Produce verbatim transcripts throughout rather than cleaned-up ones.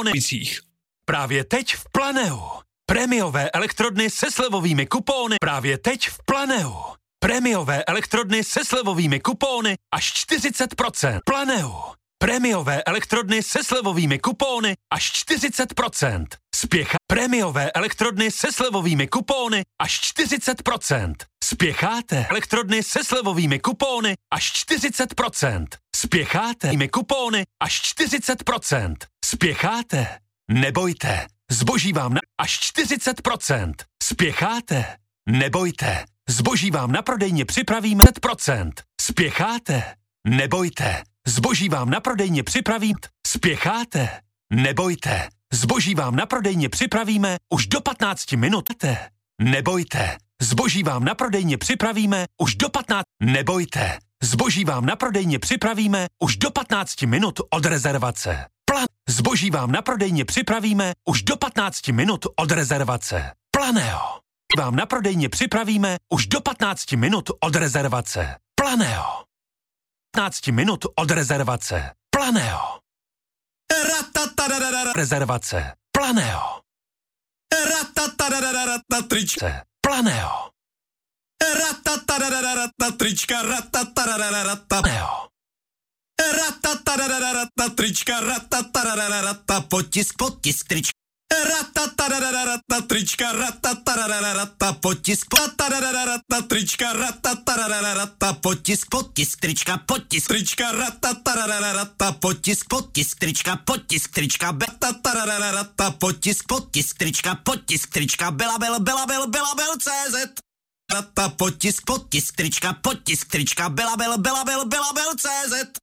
kupóny. Právě teď v Planeu. Prémiové elektrodny se slevovými kupóny. Právě teď v Planeu. Prémiové elektrodny se slevovými kupóny až čtyřicet procent. Planeu. Prémiové elektrodny se slevovými kupóny až čtyřicet procent. Spěchá. Prémiové elektrodny se slevovými kupóny až čtyřicet procent. Spěcháte. Elektrodny se slevovými kupóny až čtyřicet procent. Spěcháte. Kupóny až čtyřicet procent. Spěcháte. Nebojte. Zboží vám na až čtyřicet procent. Spěcháte. Nebojte. Zboží vám na prodejně připravíme deset procent. Spěcháte. Nebojte. Zboží vám na prodejně připravím. Spěcháte. Nebojte. Zboží vám na prodejně připravíme už do patnácti minut. Nebojte. Zboží vám na prodejně připravíme už do patnácti. Nebojte. Zboží vám na prodejně připravíme už do patnácti minut od rezervace. Plan. Zboží vám na prodejně připravíme už do patnácti minut od rezervace. Planeo. Vám na prodejně připravíme už do patnácti minut od rezervace. Planeo. patnácti minut od rezervace. Planeo. Rezervace. Planeo. Tričce. Planeo. Trička. Planeo. Trička. Potisk, potisk, trička. Trička. Potisk, trička. Potisk, potisk, trička. Potisk, trička. Potisk, potisk, trička. Potisk, trička. Potisk, potisk, trička. Potisk, trička. Byla, byl, byla, byl, byla, byl, C Z. Potisk, potisk, trička. Potisk, trička. Byla, byl, byla, byl, byla, byl, C Z.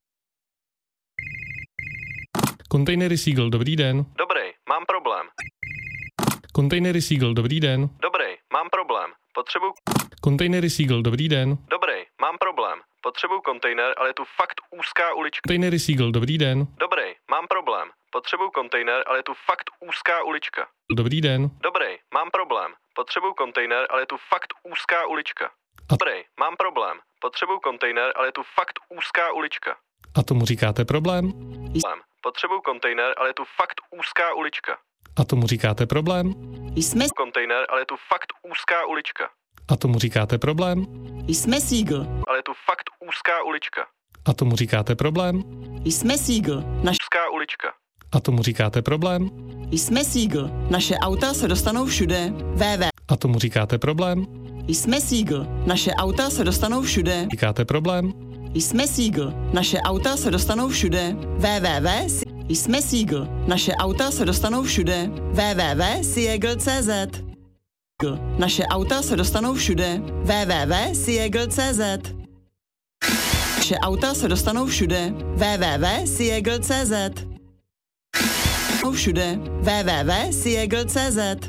Kontejnery Seagull, dobrý den. Dobrý, mám problém. Kontejnery Seagull, dobrý den. Dobrý, mám problém. Potřebuju... Kontejnery Seagull, dobrý den. Dobrý, mám problém. Potřebuju kontejner, ale je tu fakt úzká ulička. Kontejnery Seagull, dobrý den. Dobrý, mám problém. Potřebuju kontejner, ale je tu fakt úzká ulička. Dobrý den. Dobrý, mám problém. Potřebuju kontejner, ale je tu fakt úzká ulička. Dobrý, mám problém. Potřebuju kontejner, ale je tu fakt úzká ulička. A tomu říkáte problém? Potřebuju kontejner, ale je tu fakt úzká ulička. A tomu říkáte problém? Jsme kontejner, ale je tu fakt úzká ulička. A tomu říkáte problém? Jsme Seagull. Ale je tu fakt úzká ulička. A tomu říkáte problém? Jsme Seagull. Naš... Úzká ulička. A tomu říkáte problém? Jsme Seagull. Naše auta se dostanou všude. V V. A tomu říkáte problém? Jsme Seagull. Naše auta se dostanou všude. Říkáte problém? Jsme Seagull. Naše auta se dostanou všude. W W W. Jsme Seagull. Naše auta se dostanou všude. W W W tečka seagull tečka c z. Naše auta se dostanou všude. W W W tečka seagull tečka c z. Naše auta se dostanou všude. W W W tečka seagull tečka c z. Všude. W W W tečka seagull tečka c z.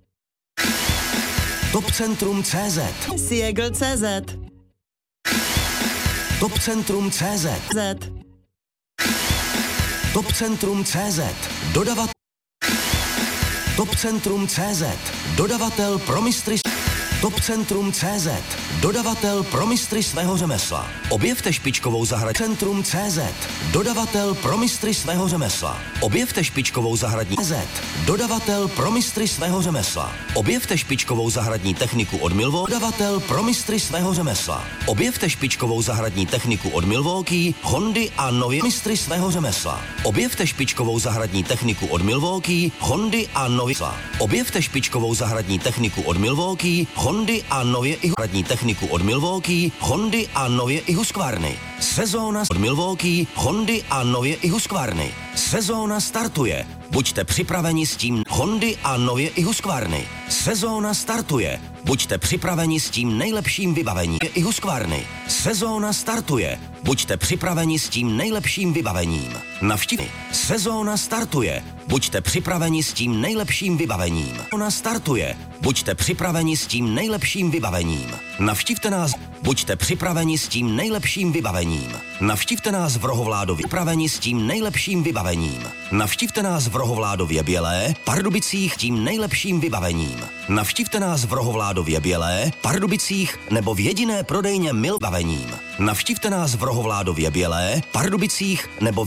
Topcentrum tečka c z. Seagull tečka c z. Topcentrum tečka c z. Z. Topcentrum tečka c z. Dodavat. Topcentrum tečka c z. Dodavatel pro mistry. Topcentrum tečka c z. Dodavatel pro mistry svého řemesla. Objevte špičkovou zahradní. Centrum tečka c z. Dodavatel pro mistry svého řemesla. Objevte špičkovou zahradní. Z. Dodavatel pro mistry svého řemesla. Objevte špičkovou zahradní techniku od Milwaukee. Dodavatel pro mistry svého řemesla. Objevte špičkovou zahradní techniku od Milwaukee, Hondy a nově mistry svého řemesla. Objevte špičkovou zahradní techniku od Milwaukee, Hondy a nově. Objevte špičkovou zahradní techniku od Milwaukee, Hondy a nově i zahradní techniku od Milwaukee, Hondy a nově i Husqvarny. Sezóna od Milwaukee, Hondy a nově i Husqvarny. Sezóna startuje. Buďte připraveni s tím Hondy a nově i Husqvarny. Sezóna startuje. Buďte připraveni s tím nejlepším vybavením i Husqvarny. Sezóna startuje. Buďte připraveni s tím nejlepším vybavením. Navštivte. Sezóna startuje. Buďte připraveni s tím nejlepším vybavením. Sezóna startuje. Buďte připraveni s tím nejlepším vybavením. Navštivte nás. Buďte připraveni s tím nejlepším vybavením. Navštivte nás v Rohovládově. Připraveni s tím nejlepším vybavením. Navštivte nás v Rohovládově Bělé, Pardubicích tím nejlepším vybavením. Navštivte nás v Rohovládově Bělé, Pardubicích nebo v jediné prodejně Mil vybavením. Navštivte nás v Rohovládově Bělé, Pardubicích nebo